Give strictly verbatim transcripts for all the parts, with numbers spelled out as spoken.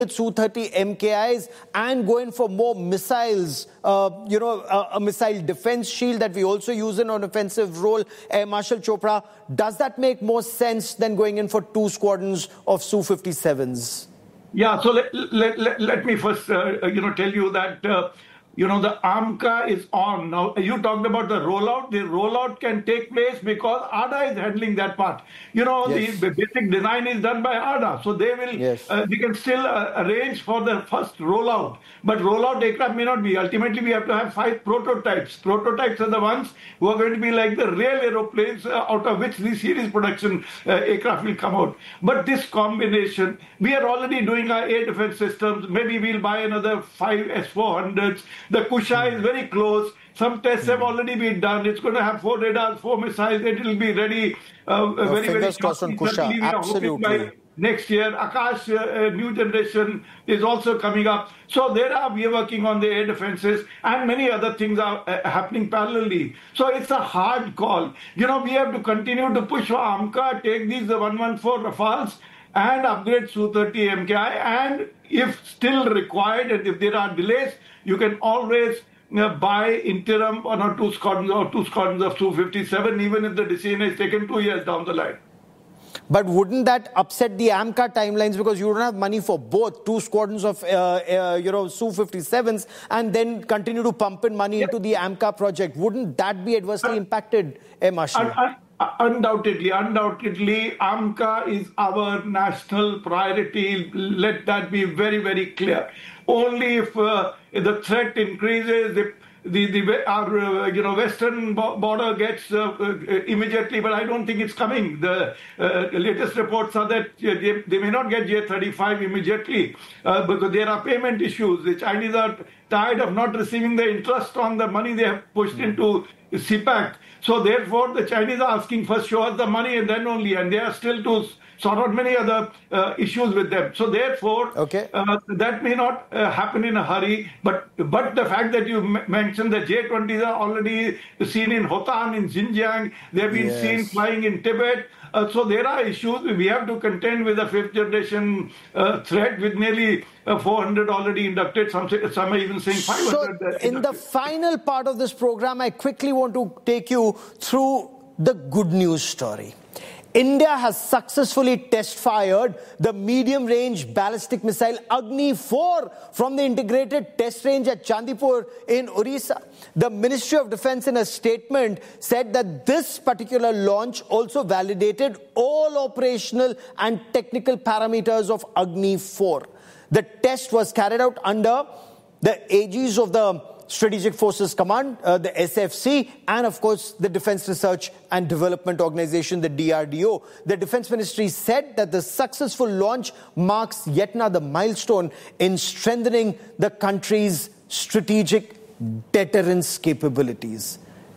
S U thirty M K Is and go in for more missiles, uh, you know, a, a missile defense shield that we also use in an offensive role. Air Marshal Chopra, does that make more sense than going in for two squadrons of S U fifty-sevens? Yeah, so let, let, let, let me first, uh, you know, tell you that, uh, you know, the AMCA is on. Now, you talked about the rollout. The rollout can take place because A D A is handling that part. You know, yes. the, the basic design is done by A D A. So they will, yes. uh, we can still uh, arrange for the first rollout. But rollout aircraft may not be. Ultimately, we have to have five prototypes. Prototypes are the ones who are going to be like the real aeroplanes uh, out of which the series production uh, aircraft will come out. But this combination, we are already doing our air defense systems. Maybe we'll buy another five S four hundreds. The Kusha is very close. Some tests have already been done. It's going to have four radars, four missiles. It will be ready uh, no, very, very shortly. Kusha, absolutely. Next year, Akash, uh, new generation is also coming up. So there are, we are working on the air defenses and many other things are uh, happening parallelly. So it's a hard call. You know, we have to continue to push for AMCA, take these the one fourteen Rafales and upgrade S U thirty M K I. And if still required and if there are delays, you can always uh, buy interim one or two squadrons or two squadrons of S U fifty-seven, even if the decision is taken two years down the line. But wouldn't that upset the AMCA timelines because you don't have money for both two squadrons of uh, uh, you know S U fifty-sevens and then continue to pump in money yeah. into the AMCA project? Wouldn't that be adversely uh, impacted, Air Marshal? Uh, uh, undoubtedly, undoubtedly, AMCA is our national priority. Let that be very, very clear. Only if uh, the threat increases, if The, the our uh, you know western border gets uh, uh, immediately, but I don't think it's coming. The uh, latest reports are that they, they may not get J thirty-five immediately uh, because there are payment issues. The Chinese are tired of not receiving the interest on the money they have pushed mm. into C PAC. So therefore, the Chinese are asking first show us the money and then only, and they are still to sort out many other uh, issues with them. So therefore, okay. uh, that may not uh, happen in a hurry. But but the fact that you m- mentioned the J twenties are already seen in Hotan, in Xinjiang, they have been yes. seen flying in Tibet. Uh, so there are issues. We have to contend with a fifth generation uh, threat with nearly uh, four hundred already inducted. Some, some are even saying five hundred. So in the final part of this program, I quickly want to take you through the good news story. India has successfully test-fired the medium-range ballistic missile Agni four from the integrated test range at Chandipur in Orissa. The Ministry of Defence in a statement said that this particular launch also validated all operational and technical parameters of Agni four. The test was carried out under the aegis of the Strategic Forces Command, uh, the S F C, and of course the Defence Research and Development Organization, the D R D O. The Defence Ministry said that the successful launch marks yet another milestone in strengthening the country's strategic deterrence capabilities.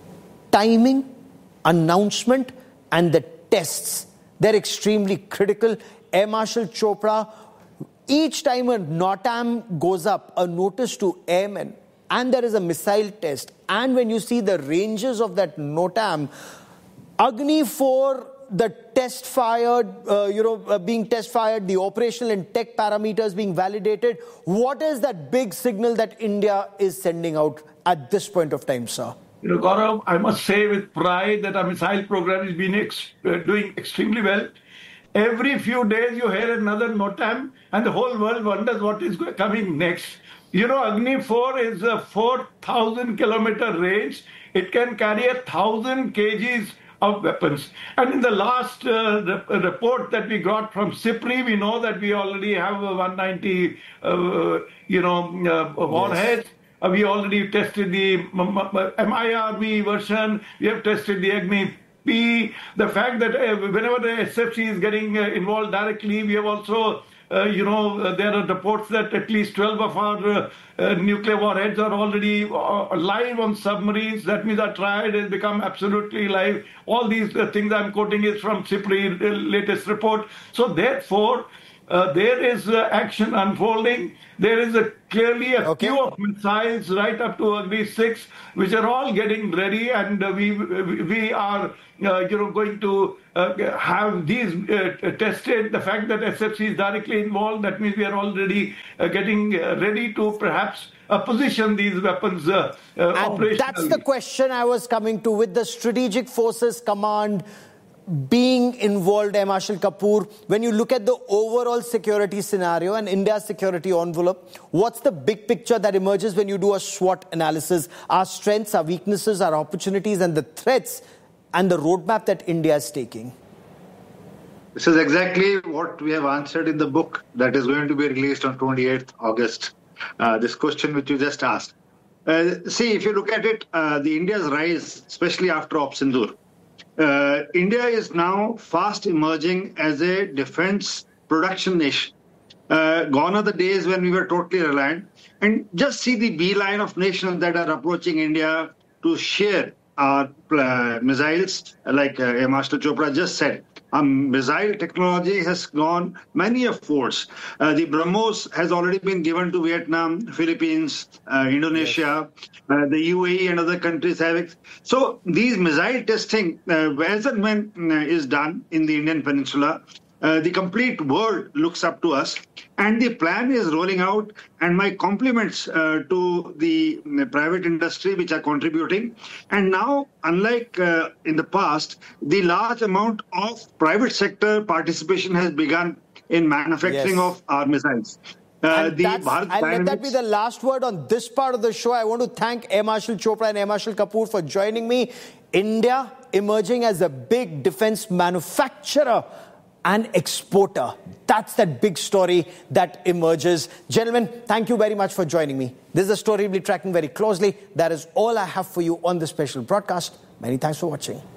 Timing, announcement, and the tests, they're extremely critical. Air Marshal Chopra, each time a NOTAM goes up, a notice to airmen, and there is a missile test, and when you see the ranges of that NOTAM, Agni four, the test fired, uh, you know, uh, being test fired, the operational and tech parameters being validated, what is that big signal that India is sending out at this point of time, sir? You know, Gaurav, I must say with pride that our missile program has been ex- uh, doing extremely well. Every few days you hear another NOTAM, and the whole world wonders what is coming next. You know, Agni four is a four thousand kilometer range. It can carry a one thousand kilograms of weapons. And in the last uh, re- report that we got from SIPRI, we know that we already have a one ninety, uh, you know, uh, warheads. Yes. Uh, we already tested the M I R V version. We have tested the Agni P. The fact that uh, whenever the S F C is getting uh, involved directly, we have also Uh, you know, uh, there are reports that at least twelve of our uh, uh, nuclear warheads are already uh, live on submarines. That means our triad has become absolutely live. All these uh, things I'm quoting is from SIPRI uh, latest report. So therefore, uh, there is uh, action unfolding. There is a clearly a Okay. queue of missiles right up to Agni six, which are all getting ready, and uh, we we are uh, you know going to uh, have these uh, tested. The fact that S F C is directly involved, that means we are already uh, getting uh, ready to perhaps uh, position these weapons uh, uh, And operationally. that's the question I was coming to. With the Strategic Forces Command being involved, M. Marshal Kapoor, when you look at the overall security scenario and India's security envelope, what's the big picture that emerges when you do a SWOT analysis? Our strengths, our weaknesses, our opportunities, and the threats, and the roadmap that India is taking? This is exactly what we have answered in the book that is going to be released on twenty-eighth of August. Uh, this question which you just asked. Uh, see, if you look at it, uh, the India's rise, especially after Op Sindoor, uh, India is now fast emerging as a defense production nation. Uh, gone are the days when we were totally reliant. And just see the beeline of nations that are approaching India to share our uh, missiles, like uh, M. Marshal Chopra just said. Um, missile technology has gone many a force. Uh, the BrahMos has already been given to Vietnam, Philippines, uh, Indonesia, yes. uh, the U A E and other countries have it. So these missile testing, uh, as and when uh, is done in the Indian Peninsula, uh, the complete world looks up to us. And the plan is rolling out, and my compliments uh, to the uh, private industry which are contributing. And now, unlike uh, in the past, the large amount of private sector participation has begun in manufacturing Yes. of our missiles. Uh, And the that's, Bharat I'll let that be Dynamics- the last word on this part of the show. I want to thank Air Marshal Chopra and Air Marshal Kapoor for joining me. India emerging as a big defense manufacturer and exporter. That's that big story that emerges. Gentlemen, thank you very much for joining me. This is a story we'll be tracking very closely. That is all I have for you on this special broadcast. Many thanks for watching.